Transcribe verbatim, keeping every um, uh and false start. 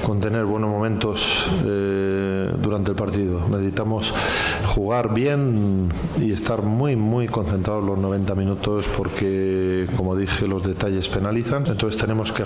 con tener buenos momentos eh, durante el partido. Necesitamos jugar bien y estar muy, muy concentrados los noventa minutos porque, como dije, los detalles penalizan. Entonces tenemos que